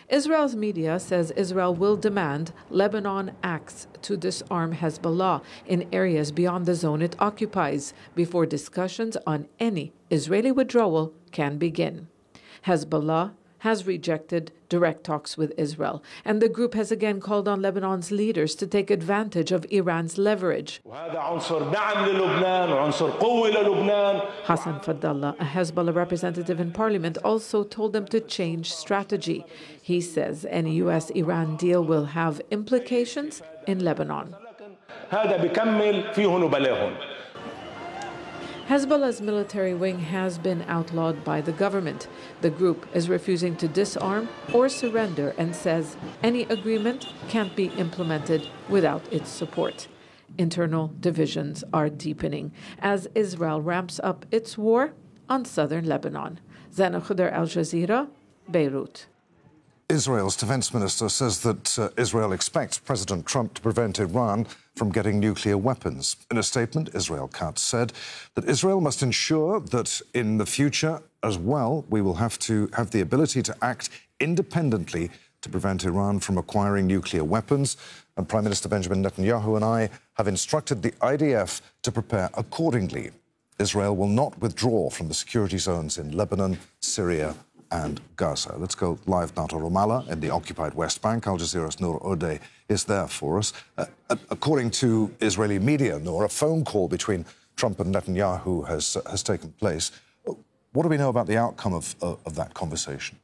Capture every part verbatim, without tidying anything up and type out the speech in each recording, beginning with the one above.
Israel's media says Israel will demand Lebanon acts to disarm Hezbollah in areas beyond the zone it occupies before discussions on any Israeli withdrawal can begin. Hezbollah has rejected direct talks with Israel, and the group has again called on Lebanon's leaders to take advantage of Iran's leverage. Hassan Fadlallah, a Hezbollah representative in parliament, also told them to change strategy. He says any U S Iran deal will have implications in Lebanon. Hezbollah's military wing has been outlawed by the government. The group is refusing to disarm or surrender and says any agreement can't be implemented without its support. Internal divisions are deepening as Israel ramps up its war on southern Lebanon. Zana Khuder, Al Jazeera, Beirut. Israel's defense minister says that uh, Israel expects President Trump to prevent Iran from getting nuclear weapons. In a statement, Israel Katz said that Israel must ensure that in the future as well, we will have to have the ability to act independently to prevent Iran from acquiring nuclear weapons. And Prime Minister Benjamin Netanyahu and I have instructed the I D F to prepare accordingly. Israel will not withdraw from the security zones in Lebanon, Syria, and Gaza. Let's go live now to Ramallah in the occupied West Bank. Al Jazeera's Noor Odeh is there for us. Uh, according to Israeli media, Noor, a phone call between Trump and Netanyahu has uh, has taken place. What do we know about the outcome of, uh, of that conversation?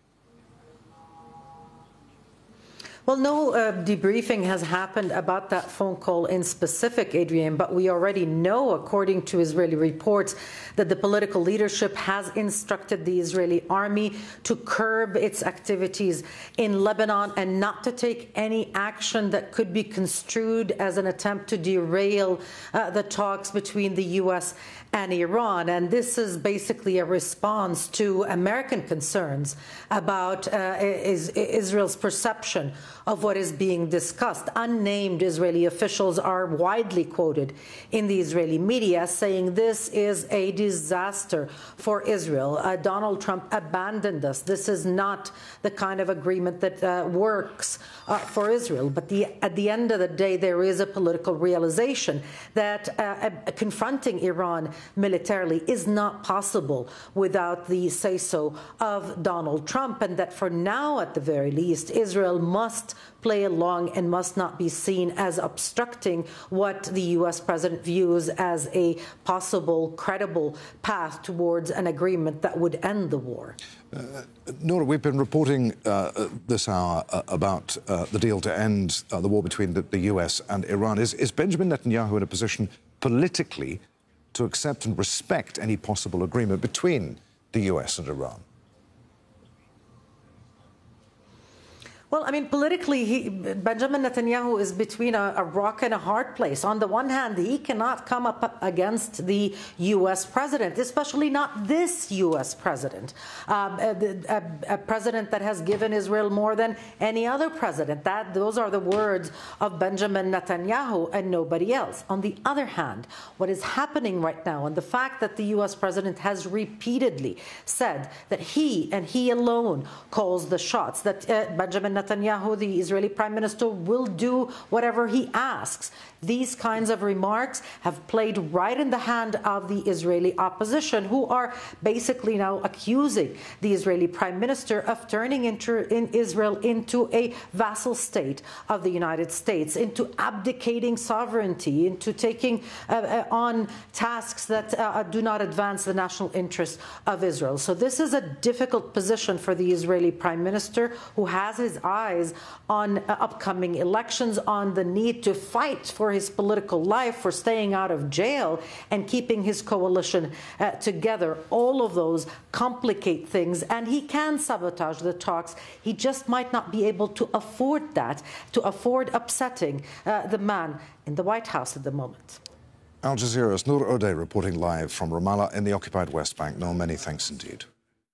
Well, no uh, debriefing has happened about that phone call in specific, Adrian, but we already know, according to Israeli reports, that the political leadership has instructed the Israeli army to curb its activities in Lebanon and not to take any action that could be construed as an attempt to derail uh, the talks between the U S and Iran. And this is basically a response to American concerns about uh, is, Israel's perception of what is being discussed. Unnamed Israeli officials are widely quoted in the Israeli media saying this is a disaster for Israel. Uh, Donald Trump abandoned us. This is not the kind of agreement that uh, works uh, for Israel. But the, at the end of the day, there is a political realization that uh, uh, confronting Iran militarily is not possible without the say-so of Donald Trump, and that for now, at the very least, Israel must play along and must not be seen as obstructing what the U S president views as a possible, credible path towards an agreement that would end the war. Uh, Nora, we've been reporting uh, this hour uh, about uh, the deal to end uh, the war between the, the U S and Iran. Is, is Benjamin Netanyahu in a position politically to accept and respect any possible agreement between the U S and Iran? Well, I mean, politically, he, Benjamin Netanyahu is between a, a rock and a hard place. On the one hand, he cannot come up against the U S president, especially not this U S president, um, a, a, a president that has given Israel more than any other president. That those are the words of Benjamin Netanyahu and nobody else. On the other hand, what is happening right now, and the fact that the U S president has repeatedly said that he and he alone calls the shots, that uh, Benjamin Netanyahu Netanyahu, the Israeli prime minister, will do whatever he asks. These kinds of remarks have played right in the hand of the Israeli opposition, who are basically now accusing the Israeli prime minister of turning into, in Israel into a vassal state of the United States, into abdicating sovereignty, into taking uh, uh, on tasks that uh, do not advance the national interest of Israel. So this is a difficult position for the Israeli prime minister, who has his eyes on uh, upcoming elections, on the need to fight for his political life, for staying out of jail and keeping his coalition uh, together. All of those complicate things, and he can sabotage the talks. He just might not be able to afford that, to afford upsetting uh, the man in the White House at the moment. Al Jazeera's Noor Odeh reporting live from Ramallah in the occupied West Bank. No, many thanks indeed.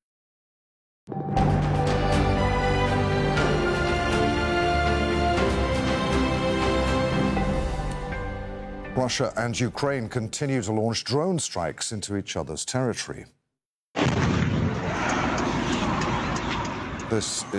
Russia and Ukraine continue to launch drone strikes into each other's territory. This is